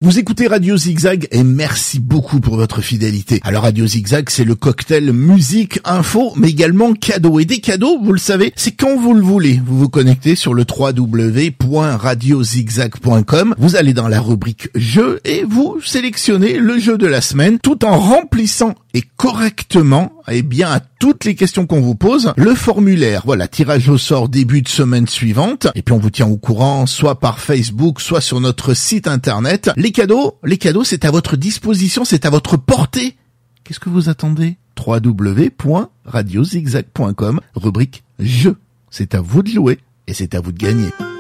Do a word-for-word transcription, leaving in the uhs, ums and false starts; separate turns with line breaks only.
Vous écoutez Radio Zigzag et merci beaucoup pour votre fidélité. Alors Radio Zigzag, c'est le cocktail musique, info, mais également cadeaux. Et des cadeaux, vous le savez, c'est quand vous le voulez. Vous vous connectez sur le w w w point radio zigzag point com. Vous allez dans la rubrique jeux et vous sélectionnez le jeu de la semaine tout en remplissant et correctement, eh bien, à toutes les questions qu'on vous pose, le formulaire. Voilà, tirage au sort début de semaine suivante. Et puis on vous tient au courant, soit par Facebook, soit sur notre site internet. Les cadeaux, les cadeaux, c'est à votre disposition, c'est à votre portée. Qu'est-ce que vous attendez? w w w point radio zigzag point com, rubrique jeux. C'est à vous de jouer et c'est à vous de gagner.